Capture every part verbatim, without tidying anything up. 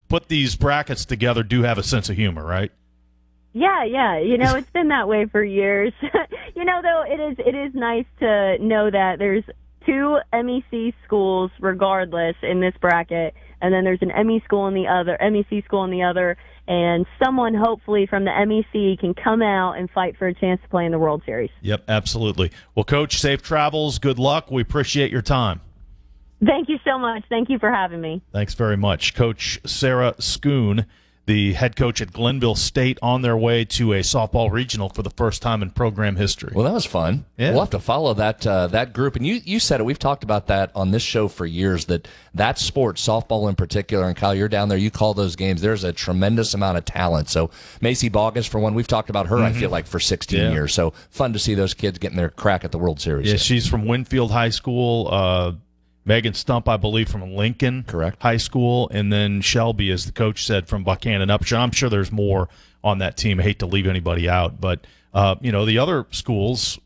put these brackets together do have a sense of humor, right? Yeah, yeah. You know, it's been that way for years. You know, though, it is it is nice to know that there's two M E C schools regardless in this bracket, and then there's an M E school in the other, M E C school in the other, and someone hopefully from the M E C can come out and fight for a chance to play in the World Series. Yep, absolutely. Well, Coach, safe travels. Good luck. We appreciate your time. Thank you so much. Thank you for having me. Thanks very much. Coach Sarah Schoon, the head coach at Glenville State, on their way to a softball regional for the first time in program history. Well, that was fun. Yeah. We'll have to follow that uh, that group. And you, you said it. We've talked about that on this show for years, that that sport, softball in particular, and Kyle, you're down there, you call those games, there's a tremendous amount of talent. So Macy Boggins, for one, we've talked about her, mm-hmm. I feel like, for sixteen yeah. years. So fun to see those kids getting their crack at the World Series. Yeah, here. she's from Winfield High School. Uh, Megan Stump, I believe, from Lincoln Correct. High School, and then Shelby, as the coach said, from Buchanan Upshur. I'm sure there's more on that team. I hate to leave anybody out, but uh, you know, the other schools,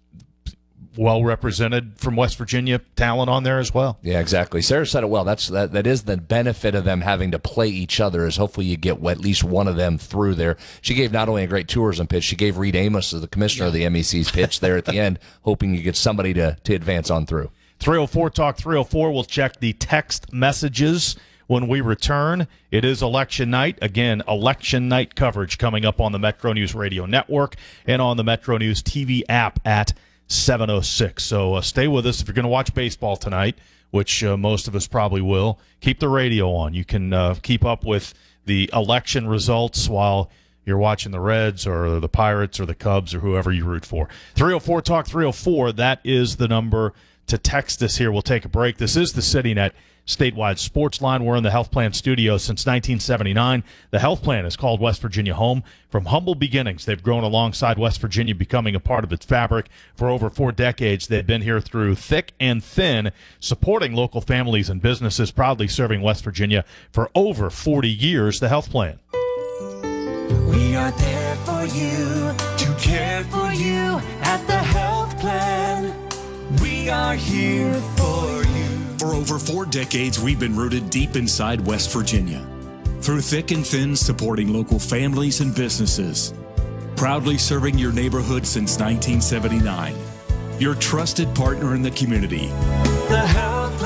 well represented from West Virginia, talent on there as well. Yeah, exactly. Sarah said it well. That's that. That is the benefit of them having to play each other, is hopefully you get at least one of them through there. She gave not only a great tourism pitch, she gave Reed Amos, as the commissioner yeah. of the M E C's, pitch there at the end, hoping you get somebody to to advance on through. three oh four Talk three oh four. We'll check the text messages when we return. It is election night. Again, election night coverage coming up on the Metro News Radio Network and on the Metro News T V app at seven oh six. So uh, stay with us if you're going to watch baseball tonight, which uh, most of us probably will. Keep the radio on. You can uh, keep up with the election results while you're watching the Reds or the Pirates or the Cubs or whoever you root for. three oh four Talk three oh four. That is the number to text us here. We'll take a break. This is the CityNet statewide sports line. We're in the Health Plan studio since nineteen seventy-nine. The Health Plan is called West Virginia home. From humble beginnings, they've grown alongside West Virginia, becoming a part of its fabric. For over four decades, they've been here through thick and thin, supporting local families and businesses, proudly serving West Virginia for over forty years. The Health Plan. We are there for you, to care for you at the Health Plan. We are here for you. For over four decades, we've been rooted deep inside West Virginia. Through thick and thin, supporting local families and businesses. Proudly serving your neighborhood since nineteen seventy-nine. Your trusted partner in the community. The Health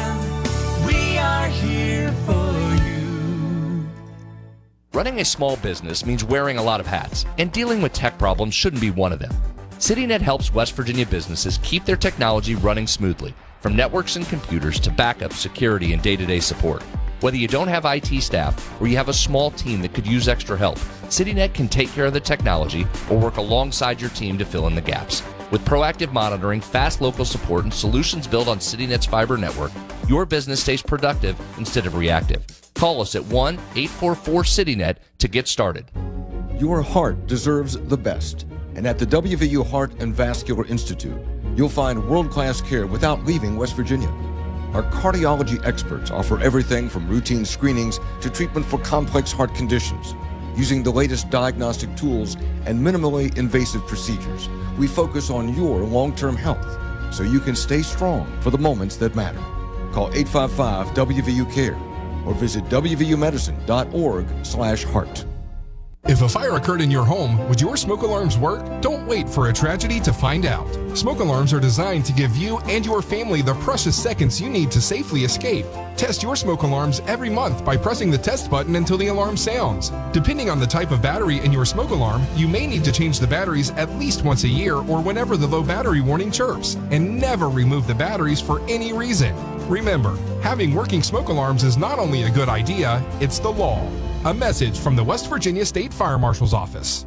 Plan. We are here for you. Running a small business means wearing a lot of hats, and dealing with tech problems shouldn't be one of them. CityNet helps West Virginia businesses keep their technology running smoothly, from networks and computers to backup, security, and day-to-day support. Whether you don't have I T staff or you have a small team that could use extra help, CityNet can take care of the technology or work alongside your team to fill in the gaps. With proactive monitoring, fast local support, and solutions built on CityNet's fiber network, your business stays productive instead of reactive. Call us at one eight four four CityNet to get started. Your heart deserves the best. And at the W V U Heart and Vascular Institute, you'll find world-class care without leaving West Virginia. Our cardiology experts offer everything from routine screenings to treatment for complex heart conditions. Using the latest diagnostic tools and minimally invasive procedures, we focus on your long-term health so you can stay strong for the moments that matter. Call eight five five W V U CARE or visit w v u medicine dot org slash heart. If a fire occurred in your home, would your smoke alarms work? Don't wait for a tragedy to find out. Smoke alarms are designed to give you and your family the precious seconds you need to safely escape. Test your smoke alarms every month by pressing the test button until the alarm sounds. Depending on the type of battery in your smoke alarm, you may need to change the batteries at least once a year or whenever the low battery warning chirps, and never remove the batteries for any reason. Remember, having working smoke alarms is not only a good idea, it's the law. A message from the West Virginia State Fire Marshal's Office.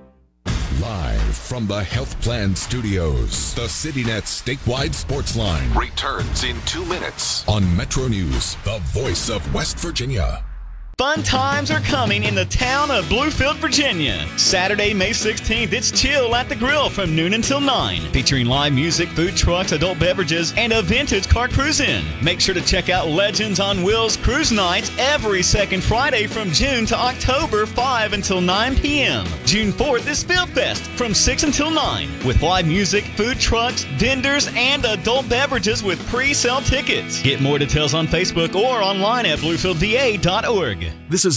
Live from the Health Plan Studios, the CityNet statewide sports line returns in two minutes on Metro News, the voice of West Virginia. Fun times are coming in the town of Bluefield, Virginia. Saturday, May sixteenth, it's Chill at the Grill from noon until nine, featuring live music, food trucks, adult beverages, and a vintage car cruise-in. Make sure to check out Legends on Wheels Cruise Nights every second Friday from June to October, five until nine p.m. June fourth is Field Fest from six until nine, with live music, food trucks, vendors, and adult beverages with pre-sale tickets. Get more details on Facebook or online at bluefield v a dot org. This is